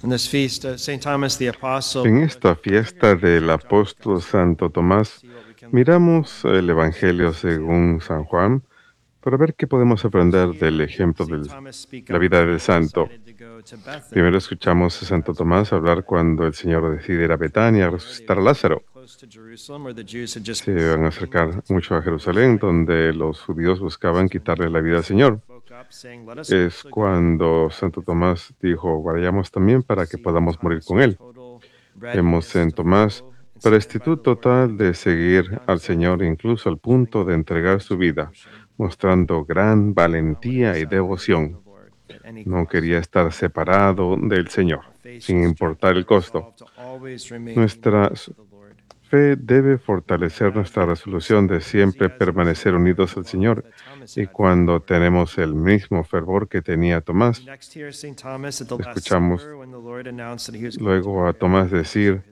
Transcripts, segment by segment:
En esta fiesta del apóstol Santo Tomás, miramos el Evangelio según San Juan para ver qué podemos aprender del ejemplo de la vida del santo. Primero escuchamos a Santo Tomás hablar cuando el Señor decide ir a Betania a resucitar a Lázaro. Se van a acercar mucho a Jerusalén, donde los judíos buscaban quitarle la vida al Señor. Es cuando Santo Tomás dijo, vayamos también para que podamos morir con él. Vemos en Tomás prestitud total de seguir al Señor, incluso al punto de entregar su vida, mostrando gran valentía y devoción. No quería estar separado del Señor, sin importar el costo. Nuestra fe debe fortalecer nuestra resolución de siempre permanecer unidos al Señor. Y cuando tenemos el mismo fervor que tenía Tomás, escuchamos luego a Tomás decir,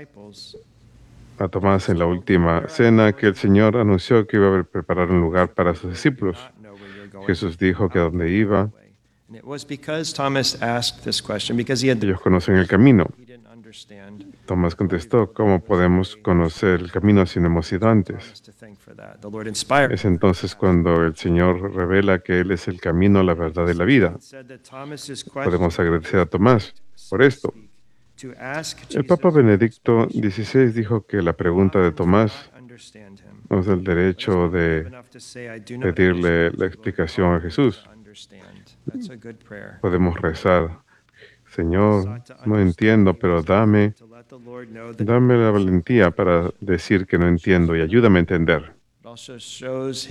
a Tomás en la última cena, que el Señor anunció que iba a preparar un lugar para sus discípulos. Jesús dijo que a donde iba, ellos conocen el camino. Tomás contestó, ¿cómo podemos conocer el camino si no hemos ido antes? Es entonces cuando el Señor revela que Él es el camino, la verdad y la vida. Podemos agradecer a Tomás por esto. El Papa Benedicto XVI dijo que la pregunta de Tomás nos da el derecho de pedirle la explicación a Jesús. Podemos rezar, Señor, no entiendo, pero dame la valentía para decir que no entiendo y ayúdame a entender.